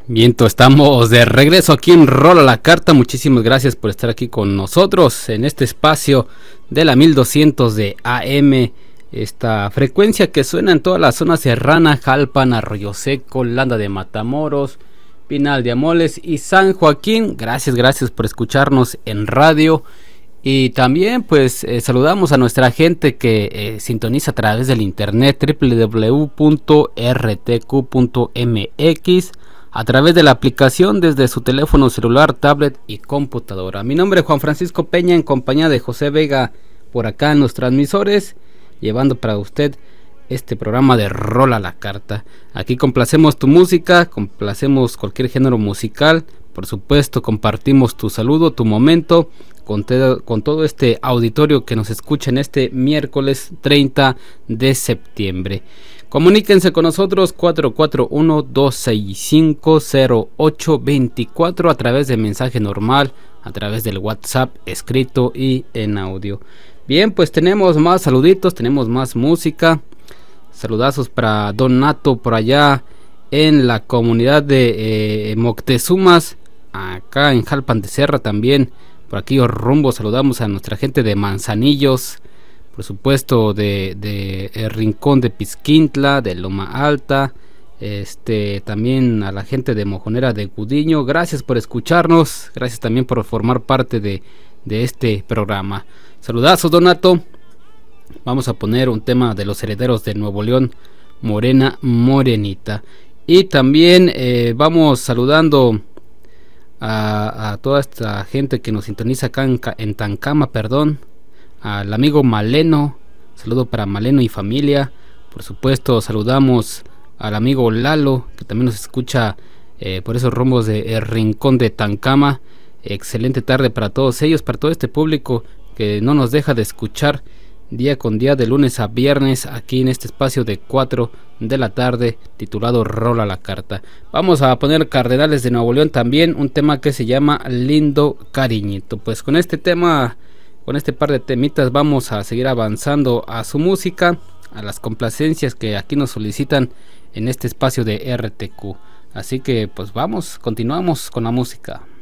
Viento, estamos de regreso aquí en Rola la Carta. Muchísimas gracias por estar aquí con nosotros en este espacio de la 1200 de AM. Esta frecuencia que suena en toda la zona serrana, Jalpan, Arroyo Seco, Landa de Matamoros, Pinal de Amoles y San Joaquín. Gracias por escucharnos en radio. Y también pues saludamos a nuestra gente que sintoniza a través del internet www.rtq.mx, a través de la aplicación desde su teléfono celular, tablet y computadora. Mi nombre es Juan Francisco Peña, en compañía de José Vega por acá en los transmisores, llevando para usted este programa de Rola la Carta. Aquí complacemos tu música, complacemos cualquier género musical, por supuesto compartimos tu saludo, tu momento con todo este auditorio que nos escucha en este miércoles 30 de septiembre. Comuníquense con nosotros 441-265-0824 a través de mensaje normal, a través del WhatsApp escrito y en audio. Bien, pues tenemos más saluditos, tenemos más música. Saludazos para Don Nato por allá en la comunidad de Moctezumas, acá en Jalpan de Serra también. Por aquí os rumbo saludamos a nuestra gente de Manzanillos, por supuesto de el Rincón de Pizquintla, de Loma Alta, también a la gente de Mojonera de Gudiño. Gracias por escucharnos, gracias también por formar parte de este programa. Saludazos, Donato. Vamos a poner un tema de los Herederos de Nuevo León, Morena Morenita. Y también vamos saludando a toda esta gente que nos sintoniza acá en Tancama, al amigo Maleno. Saludo para Maleno y familia. Por supuesto saludamos al amigo Lalo, que también nos escucha por esos rumbos de el Rincón de Tancama. Excelente tarde para todos ellos, para todo este público que no nos deja de escuchar día con día, de lunes a viernes, aquí en este espacio de 4 de la tarde titulado Rola la Carta. Vamos a poner Cardenales de Nuevo León también, un tema que se llama Lindo Cariñito. Pues con este tema, con este par de temitas, vamos a seguir avanzando a su música, a las complacencias que aquí nos solicitan en este espacio de RTQ. Así que pues continuamos con la música.